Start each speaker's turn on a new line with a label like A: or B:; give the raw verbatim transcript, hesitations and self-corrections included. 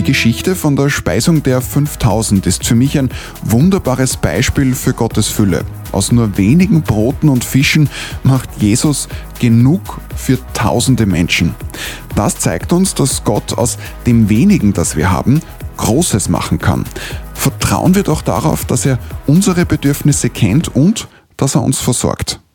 A: Geschichte von der Speisung der fünftausend ist für mich ein wunderbares Beispiel für Gottes Fülle. Aus nur wenigen Broten und Fischen macht Jesus genug für tausende Menschen. Das zeigt uns, dass Gott aus dem wenigen, das wir haben, Großes machen kann. Vertrauen wir doch darauf, dass er unsere Bedürfnisse kennt und dass er uns versorgt.